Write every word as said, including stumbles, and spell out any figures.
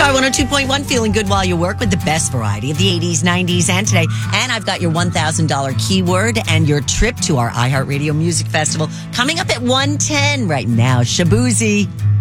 Star one oh two point one, feeling good while you work with the best variety of the eighties, nineties, and today. And I've got your one thousand dollars keyword and your trip to our iHeartRadio Music Festival coming up at one ten right now. Shaboozey.